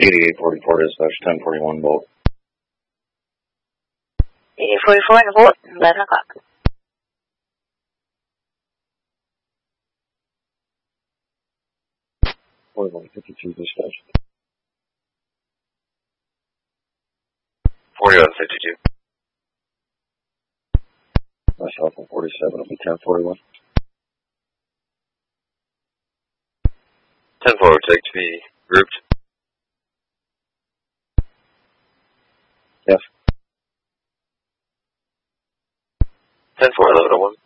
8844 dispatch 1041 Bolt. 8844 in the Bolt, 11 o'clock. 4152 dispatch. 4152. Myself on 47 will be 1041. 10-4 would take to be grouped. Yes. 10-4, 1101.